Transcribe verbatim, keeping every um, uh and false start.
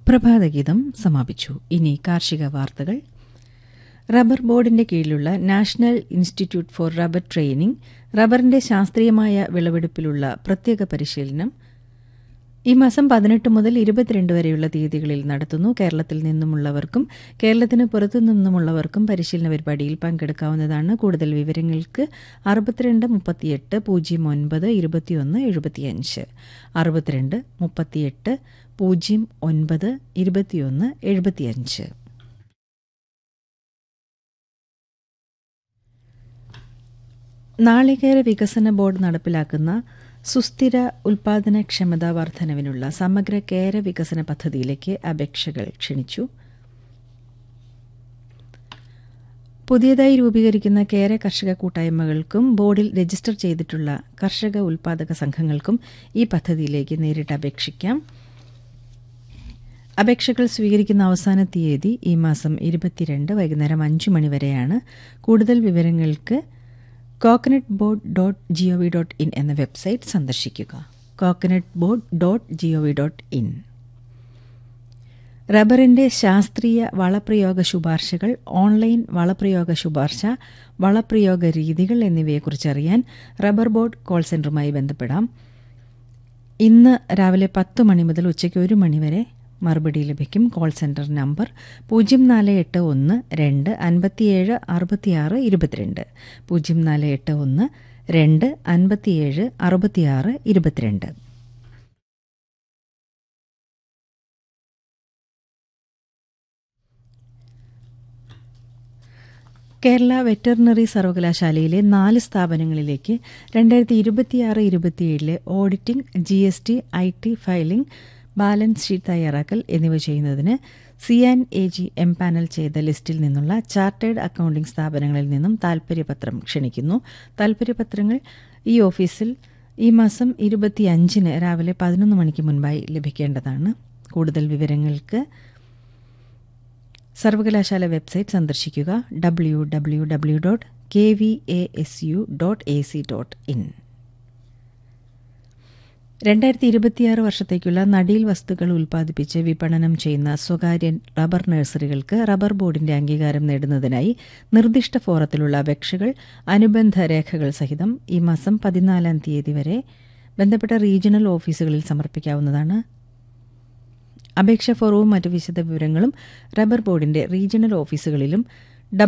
പ്രഭാതഗീതം സമാപിച്ചു. ഇനി കാർഷിക വാർത്തകൾ. റബ്ബർ ബോർഡിന്റെ കീഴിലുള്ള national institute four rubber training റബ്ബറിന്റെ ശാസ്ത്രീയമായ വിളവെടുപ്പിലുള്ള പ്രത്യേക പരിശീലനം ഈ മാസം പതിനെട്ട് മുതൽ ഇരുപത്തിരണ്ട് വരെയുള്ള തീയതികളിൽ നടത്തുന്നു. കേരളത്തിൽ നിന്നുമുള്ളവർക്കും കേരളത്തിന് പുറത്തു നിന്നുമുള്ളവർക്കും പരിശീലന പരിപാടിയിൽ പങ്കെടുക്കാവുന്നതാണ്. കൂടുതൽ വിവരങ്ങൾക്ക് അറുപത്തിരണ്ട് മുപ്പത്തിയെട്ട് പൂജ്യം ഒൻപത് ഇരുപത്തിയൊന്ന് എഴുപത്തിയഞ്ച് അറുപത്തിരണ്ട് മുപ്പത്തിയെട്ട് പൂജ്യം ഒൻപത് ഇരുപത്തിയൊന്ന് എഴുപത്തിയഞ്ച്. നാളികേര വികസന ബോർഡ് നടപ്പിലാക്കുന്ന സുസ്ഥിര ഉൽപാദനക്ഷമതാ വർധനവിനുള്ള സമഗ്ര കേര വികസന പദ്ധതിയിലേക്ക് അപേക്ഷകൾ ക്ഷണിച്ചു. പുതിയതായി രൂപീകരിക്കുന്ന കേര കർഷക കൂട്ടായ്മകൾക്കും ബോർഡിൽ രജിസ്റ്റർ ചെയ്തിട്ടുള്ള കർഷക ഉൽപാദക സംഘങ്ങൾക്കും ഈ പദ്ധതിയിലേക്ക് നേരിട്ട് അപേക്ഷിക്കാം. അപേക്ഷകൾ സ്വീകരിക്കുന്ന അവസാന തീയതി ഈ മാസം ഇരുപത്തിരണ്ട് വൈകുന്നേരം അഞ്ചു മണിവരെയാണ്. കൂടുതൽ വിവരങ്ങൾക്ക് coconut board dot G O V dot in എന്ന വെബ്സൈറ്റ് സന്ദർശിക്കുക. Coconut board dot G O V dot in. റബ്ബറിന്റെ ശാസ്ത്രീയ വളപ്രയോഗ ശുപാർശകൾ, ഓൺലൈൻ വളപ്രയോഗ ശുപാർശ, വളപ്രയോഗ രീതികൾ എന്നിവയെക്കുറിച്ചറിയാൻ റബ്ബർ ബോർഡ് കോൾ സെന്ററുമായി ബന്ധപ്പെടാം. ഇന്ന് രാവിലെ പത്ത് മണി മുതൽ ഉച്ചയ്ക്ക് ഒരു മണിവരെ മറുപടി ലഭിക്കും. കോൾ സെന്റർ നമ്പർ പൂജ്യം നാല് എട്ട് ഒന്ന് രണ്ട് അൻപത്തിയേഴ് അറുപത്തിയാറ് ഇരുപത്തിരണ്ട് പൂജ്യം നാല് എട്ട് ഒന്ന് രണ്ട് അൻപത്തിയേഴ് അറുപത്തിയാറ് ഇരുപത്തിരണ്ട്. കേരള വെറ്ററിനറി സർവകലാശാലയിലെ നാല് സ്ഥാപനങ്ങളിലേക്ക് രണ്ടായിരത്തി ഇരുപത്തിയാറ് ഇരുപത്തിയേഴിലെ auditing, G S T, I T filing, balance sheet തയ്യാറാക്കൽ എന്നിവ ചെയ്യുന്നതിന് C and A G M panel ചെയ്ത ലിസ്റ്റിൽ നിന്നുള്ള ചാർട്ടേഡ് അക്കൌണ്ടിംഗ് സ്ഥാപനങ്ങളിൽ നിന്നും താൽപര്യപത്രം ക്ഷണിക്കുന്നു. താൽപര്യപത്രങ്ങൾ ഈ ഓഫീസിൽ ഈ മാസം ഇരുപത്തിയഞ്ചിന് രാവിലെ പതിനൊന്ന് മണിക്ക് മുൻപായി ലഭിക്കേണ്ടതാണ്. കൂടുതൽ വിവരങ്ങൾക്ക് സർവകലാശാല വെബ്സൈറ്റ് സന്ദർശിക്കുക. W W W dot K V A S U dot A C dot in. രണ്ടായിരത്തി ഇരുപത്തിയാറ് വർഷത്തേക്കുള്ള നടീൽ വസ്തുക്കൾ ഉൽപ്പാദിപ്പിച്ച് വിപണനം ചെയ്യുന്ന സ്വകാര്യ റബ്ബർ നഴ്സറികൾക്ക് റബ്ബർ ബോർഡിന്റെ അംഗീകാരം നേടുന്നതിനായി നിർദ്ദിഷ്ട ഫോറത്തിലുള്ള അപേക്ഷകൾ അനുബന്ധ രേഖകൾ സഹിതം ഈ മാസം പതിനാലാം തീയതി വരെ ബന്ധപ്പെട്ട റീജിയണൽ ഓഫീസുകളിൽ സമർപ്പിക്കാവുന്നതാണ്. അപേക്ഷാ ഫോറവും മറ്റു വിശദ വിവരങ്ങളും റബ്ബർ ബോർഡിന്റെ റീജിയണൽ ഓഫീസുകളിലും